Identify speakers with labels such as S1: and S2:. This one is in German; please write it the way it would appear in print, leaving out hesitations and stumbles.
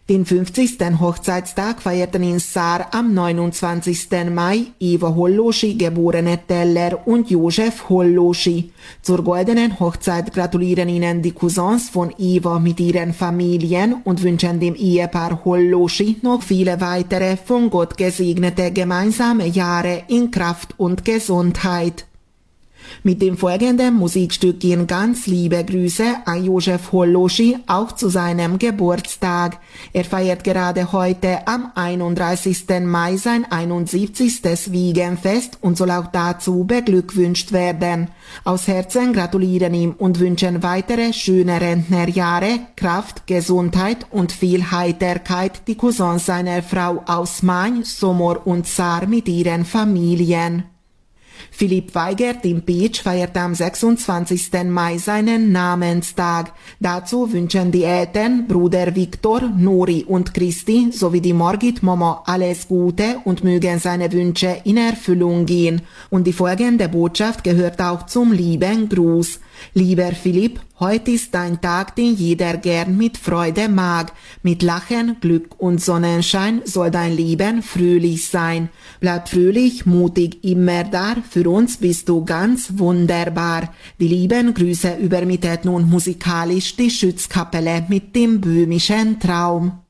S1: Den 50. Hochzeitstag feierten in Saar am 29. Mai Eva Holloschi, geborene Teller, und Josef Holloschi. Zur goldenen Hochzeit gratulieren ihnen die Cousins von Eva mit ihren Familien und wünschen dem Ehepaar Holloschi noch viele weitere von Gott gesegnete gemeinsame Jahre in Kraft und Gesundheit. Mit dem folgenden Musikstück gehen ganz liebe Grüße an Josef Holloschi auch zu seinem Geburtstag. Er feiert gerade heute am 31. Mai sein 71. Wiegenfest und soll auch dazu beglückwünscht werden. Aus Herzen gratulieren ihm und wünschen weitere schöne Rentnerjahre, Kraft, Gesundheit und viel Heiterkeit die Cousins seiner Frau aus Main, Sommer und Saar mit ihren Familien. Philipp Weigert in Peach feiert am 26. Mai seinen Namenstag. Dazu wünschen die Eltern, Bruder Viktor, Nori und Christi sowie die Margit Mama alles Gute und mögen seine Wünsche in Erfüllung gehen. Und die folgende Botschaft gehört auch zum lieben Gruß. Lieber Philipp, heute ist ein Tag, den jeder gern mit Freude mag. Mit Lachen, Glück und Sonnenschein soll dein Leben fröhlich sein. Bleib fröhlich, mutig, immer da, für uns bist du ganz wunderbar. Die lieben Grüße übermittelt nun musikalisch die Schützkapelle mit dem böhmischen Traum.